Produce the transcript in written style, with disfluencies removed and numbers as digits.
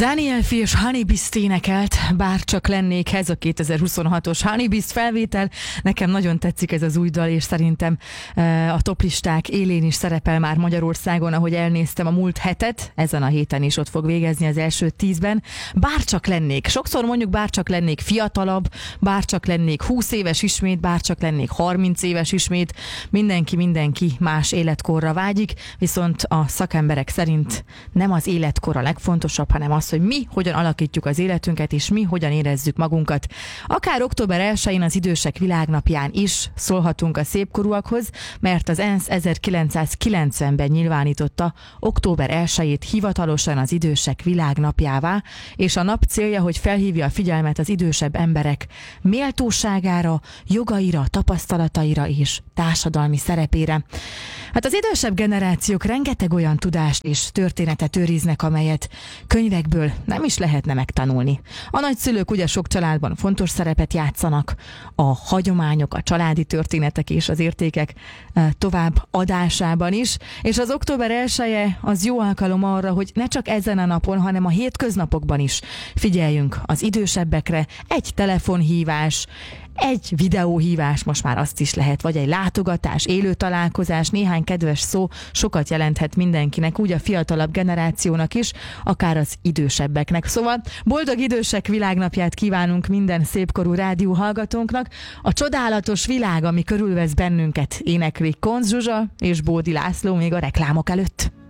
Daniel Fi és Honey Beast énekelt, Bárcsak lennék, ez a 2026-os Honey Beast felvétel. Nekem nagyon tetszik ez az új dal, és szerintem a toplisták élén is szerepel már Magyarországon, ahogy elnéztem a múlt hetet, ezen a héten is ott fog végezni az első 10-ben. Bárcsak lennék. Sokszor mondjuk bárcsak lennék fiatalabb, bárcsak lennék 20 éves ismét, bárcsak lennék 30 éves ismét. Mindenki más életkorra vágyik, viszont a szakemberek szerint nem az életkor a legfontosabb, hanem az, hogy mi hogyan alakítjuk az életünket, és mi hogyan érezzük magunkat. Akár október 1-én az Idősek Világnapján is szólhatunk a szépkorúakhoz, mert az ENSZ 1990-ben nyilvánította október 1-ét hivatalosan az Idősek Világnapjává, és a nap célja, hogy felhívja a figyelmet az idősebb emberek méltóságára, jogaira, tapasztalataira és társadalmi szerepére. Hát az idősebb generációk rengeteg olyan tudást és történetet őriznek, amelyet könyvekből nem is lehetne megtanulni. A nagyszülők ugye sok családban fontos szerepet játszanak, a hagyományok, a családi történetek és az értékek tovább adásában is, és az október 1-e az jó alkalom arra, hogy ne csak ezen a napon, hanem a hétköznapokban is figyeljünk az idősebbekre. Egy telefonhívás, egy videóhívás, most már azt is lehet, vagy egy látogatás, élő találkozás, néhány kedves szó sokat jelenthet mindenkinek, úgy a fiatalabb generációnak is, akár az idősebbeknek. Szóval boldog Idősek Világnapját kívánunk minden szépkorú rádió hallgatónknak. A csodálatos világ, ami körülvesz bennünket, énekli Koncz Zsuzsa és Bódi László még a reklámok előtt.